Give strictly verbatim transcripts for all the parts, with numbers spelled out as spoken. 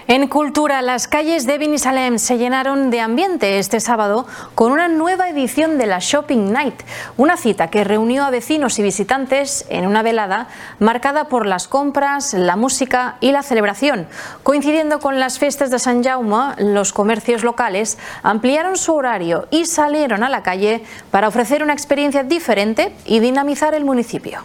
En Cultura, las calles de Binissalem se llenaron de ambiente este sábado con una nueva edición de la Shopping Night, una cita que reunió a vecinos y visitantes en una velada marcada por las compras, la música y la celebración. Coincidiendo con las fiestas de Sant Jaume, los comercios locales ampliaron su horario y salieron a la calle para ofrecer una experiencia diferente y dinamizar el municipio.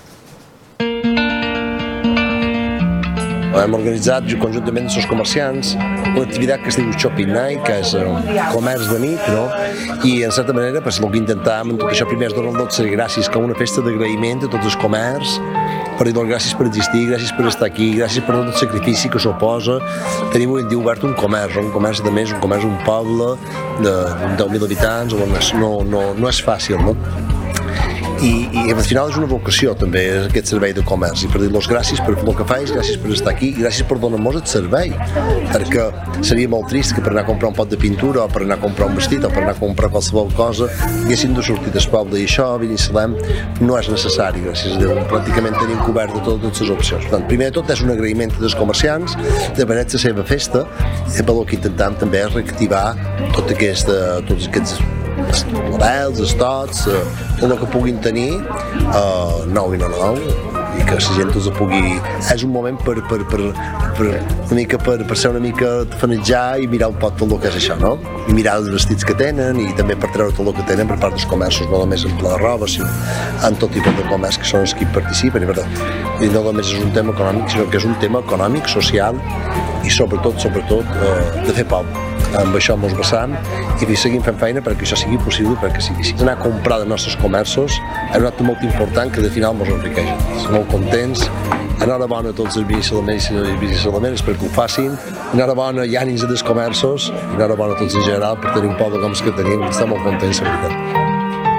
Hem organitzat conjuntament amb els comerciants una activitat que es diu Shopping Night, que és comerç de nit, no? I en certa manera el que intentàvem en tot això primer és donar les gràcies com una festa d'agraïment a tots els comerç, per dir gràcies per existir, gràcies per estar aquí, gràcies per tot el sacrifici que suposa tenir avui en dia obert un comerç, un comerç de més, un comerç d'un poble de deu mil habitants, no, no, no és fàcil, no? I, i al final és una vocació també aquest servei de comerç, i per dir-los gràcies per el que fais, gràcies per estar aquí i gràcies per donar-nos el servei, perquè seria molt trist que per anar a comprar un pot de pintura o per anar a comprar un vestit o per anar a comprar qualsevol cosa haguéssim de sortir del poble, i això a Binissalem no és necessari, gràcies a Déu, pràcticament tenim cobert de totes les opcions. Per tant, primer de tot és un agraïment dels comerciants de venir a la seva festa, i per el que intentem també és reactivar tot aquest, tots aquests models, estots, tot el que puguin tenir uh, nou i no nou, i que la gent els pugui... És un moment per, per, per, per, una mica per, per ser una mica tafanejar i mirar un pot tot el que és això, no? I mirar els vestits que tenen i també per treure tot el que tenen per part dels comerços, no només en pla de roba, sinó en tot tipus de comerç que són els que hi participen. I, per tant, i no només és un tema econòmic, sinó que és un tema econòmic, social i sobretot, sobretot, eh, de fer poble. Amb això ens basam i seguim fent feina perquè això sigui possible, perquè sigui així. Anar a comprar dels nostres comerços és un acte molt important que de final ens enriqueix. Som molt contents, enhorabona a tots els binissalemens i binissalamenes perquè ho facin, enhorabona i ànims dels comerços, enhorabona a tots en general per tenir un poble com els que tenim, estem molt contents, la veritat.